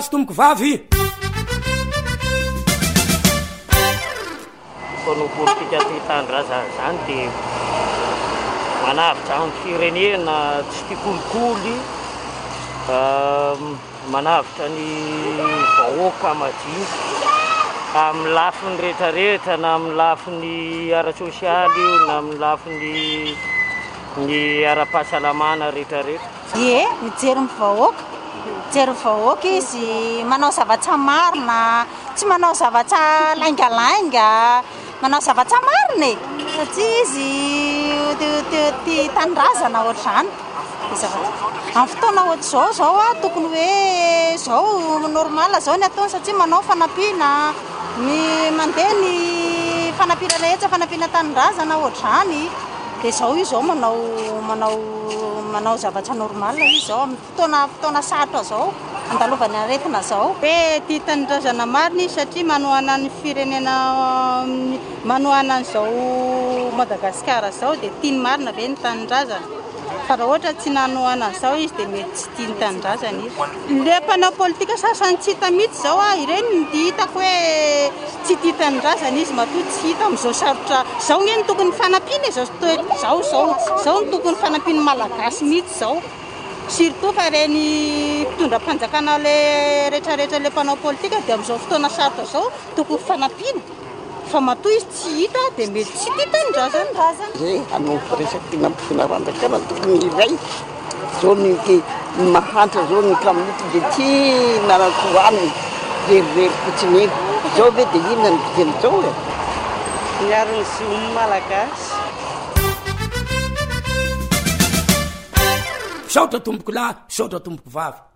tomboko vavy fano politika ty-tanindrazana zany dia manavitra amin'ny firenena tsy tia kolikoly, manavitra ny vahoaka madinika amin'ny lafiny rehetrarehetra, na amin'ny lafiny ara-sosialy io na amin'ny lafiny ny ara-pahasalamana rehetrarehetra. Ie, mijery mivahoaka, mijery mivahoaka izy manao zavatra marina, tsy manao zavatra laingalainga, manao zavatra marina e, satria izy tia tanindrazana ohatr'izany. Amin'ny fotoana ohatr'izao zao a tokony hoe zao normal zao ny ataony satria manao fanampiana mandeha ny fanampiana rehetra, fanampiana tanindrazana ohatr'izany. Dia zao izy zao manao zavatra normal izy zao amin'ny fotoana sarotra zao andalovany aretina zao. Hoe tia tanindrazana marina izy satria manohana ny firenena, manohana an'izao Madagasikara zao dia tia ny marina ve ny tanindrazana. Fa raha ohatra tsy nanohana an'izao izy dia mety tsy tia ny tanindrazana izy. Le mpanao politika sasany tsy hita mihitsy zao a, ireny ny hitako hoe tsy tia tanindrazana izy matoa tsy hita amin'izao sarotra zao. Nge ny tokony fanampiana zao ny tokony fanampiana malagasy mihitsy zao. Surtout fa reny mpitondra mpanjakana le rehetrarehetra le mpanao politika dia amin'izao fotoana sarotra zao tokony fanampiana. Fa matoa izy tsy hita dia mety tsy tia tanindrazana. Zay hanao resaky nampifinarandrakana tokony iray zao ny mahantra zao ny kaminity dia tia narakoaniny rerirery fotsiny eny zao ve dia inona ny vidiny zao e miaro ny siomy malagasy. Saotra tomboko lahy, saotra tomboko vavy.